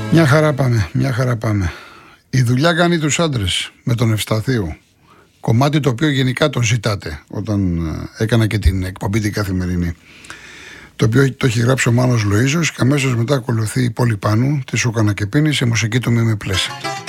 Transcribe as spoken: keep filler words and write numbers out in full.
Μια χαρά πάμε, μια χαρά πάμε. Η δουλειά κάνει τους άντρες με τον Ευσταθίου. Κομμάτι το οποίο γενικά το ζητάτε όταν έκανα και την εκπομπή την καθημερινή. Το οποίο το έχει γράψει ο Μάνος Λοΐζος και αμέσως μετά ακολουθεί η Πόλη Πάνου, τη Σούκανα και Πίνη, σε μουσική του Μίμη Πλέσα.